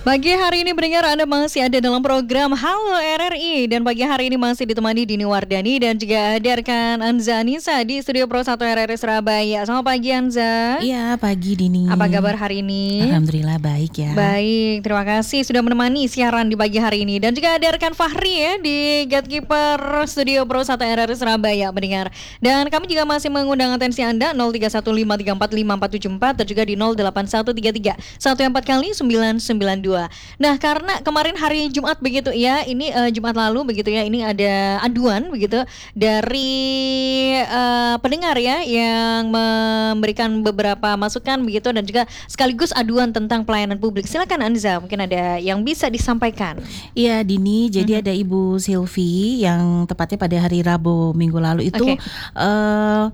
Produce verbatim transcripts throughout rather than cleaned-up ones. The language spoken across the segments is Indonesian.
Pagi hari ini pendengar Anda masih ada dalam program Halo R R I. Dan pagi hari ini masih ditemani Dini Wardani dan juga ada rekan Anza Anissa di Studio Pro satu R R I Surabaya. Selamat pagi Anza. Iya, pagi Dini. Apa kabar hari ini? Alhamdulillah baik ya. Baik, terima kasih sudah menemani siaran di pagi hari ini. Dan juga ada rekan Fahri ya di Gatekeeper Studio Pro satu R R I Surabaya pendengar. Dan kami juga masih mengundang atensi Anda nol tiga satu lima tiga empat lima empat tujuh empat dan juga di nol delapan satu tiga tiga satu empat kali sembilan sembilan dua. Nah, karena kemarin hari Jumat begitu ya, ini uh, Jumat lalu begitu ya, ini ada aduan begitu dari uh, pendengar ya yang memberikan beberapa masukan begitu dan juga sekaligus aduan tentang pelayanan publik. Silakan Anza, mungkin ada yang bisa disampaikan. Iya Dini, jadi Mm-hmm. ada Ibu Silvi yang tepatnya pada hari Rabu minggu lalu itu Okay. uh,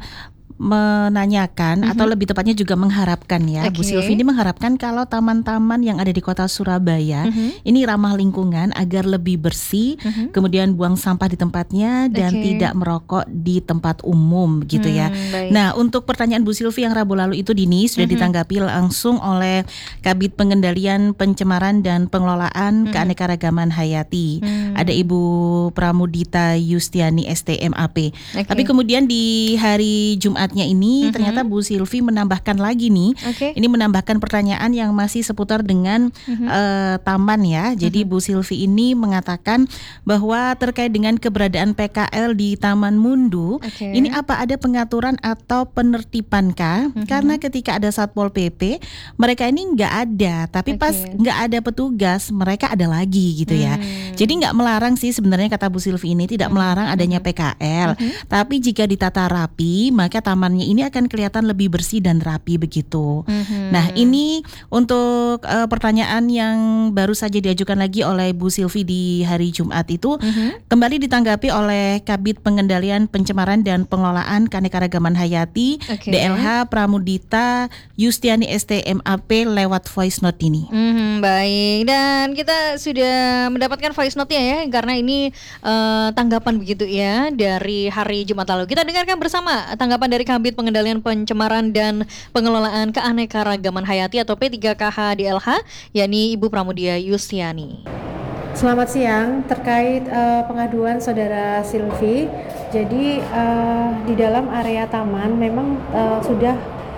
menanyakan Mm-hmm. atau lebih tepatnya juga mengharapkan ya, Bu Okay. Silvi ini mengharapkan kalau taman-taman yang ada di kota Surabaya Mm-hmm. ini ramah lingkungan agar lebih bersih, Mm-hmm. kemudian buang sampah di tempatnya dan Okay. tidak merokok di tempat umum gitu ya. Hmm, baik. Nah, untuk pertanyaan Bu Silvi yang Rabu lalu itu Dini sudah Mm-hmm. ditanggapi langsung oleh Kabid Pengendalian Pencemaran dan Pengelolaan Mm-hmm. Keanekaragaman Hayati. Hmm. Ada Ibu Pramudita Yustiani S T M A P. Okay. Tapi kemudian di hari Jumatnya ini Mm-hmm. ternyata Bu Silvi menambahkan lagi nih. Okay. Ini menambahkan pertanyaan yang masih seputar dengan Mm-hmm. uh, taman ya. Jadi Mm-hmm. Bu Silvi ini mengatakan bahwa terkait dengan keberadaan P K L di Taman Mundu, Okay. ini apa ada pengaturan atau penertibankah? Mm-hmm. Karena ketika ada Satpol P P, mereka ini nggak ada, tapi pas Okay. nggak ada petugas, mereka ada lagi gitu ya. Hmm. Jadi nggak melarang sih sebenarnya kata Bu Silvi ini tidak Mm-hmm. melarang adanya P K L, Mm-hmm. tapi jika ditata rapi, maka tamannya ini akan kelihatan lebih bersih dan rapi begitu. Mm-hmm. Nah, ini untuk uh, pertanyaan yang baru saja diajukan lagi oleh Bu Silvi di hari Jumat itu Mm-hmm. kembali ditanggapi oleh Kabid Pengendalian Pencemaran dan Pengelolaan Keanekaragaman Hayati Okay. D L H Pramudita Yustiani S T M A P lewat voice note ini. Hmm, baik, dan kita sudah mendapatkan voice note-nya ya, karena ini uh, tanggapan begitu ya dari hari Jumat lalu. Kita dengarkan bersama tanggapan dari Kabid Pengendalian Pencemaran dan Pengelolaan Keanekaragaman Hayati atau P tiga K H D L H, yakni Ibu Pramudia Yustiani. Selamat siang, terkait uh, pengaduan saudara Silvi. Jadi uh, di dalam area taman memang uh, sudah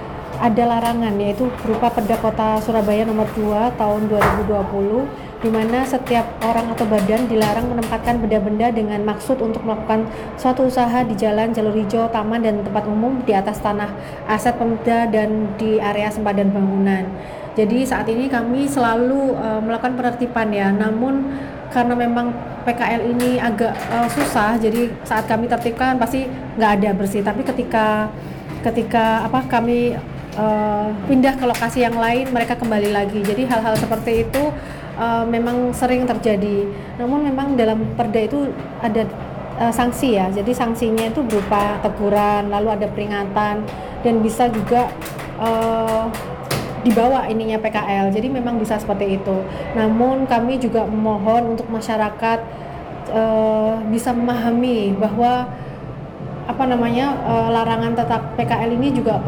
ada larangan, yaitu berupa Perda Kota Surabaya nomor dua tahun dua ribu dua puluh, di mana setiap orang atau badan dilarang menempatkan benda-benda dengan maksud untuk melakukan suatu usaha di jalan, jalur hijau, taman, dan tempat umum di atas tanah aset Pemda dan di area sempadan bangunan. Jadi saat ini kami selalu uh, melakukan penertiban ya, namun karena memang P K L ini agak uh, susah, jadi saat kami tertibkan pasti nggak ada bersih. Tapi ketika ketika apa kami uh, pindah ke lokasi yang lain, mereka kembali lagi. Jadi hal-hal seperti itu uh, memang sering terjadi. Namun memang dalam perda itu ada uh, sanksi ya. Jadi sanksinya itu berupa teguran, lalu ada peringatan, dan bisa juga uh, dibawa ininya P K L, jadi memang bisa seperti itu. Namun kami juga memohon untuk masyarakat uh, bisa memahami bahwa apa namanya uh, larangan tetap P K L ini juga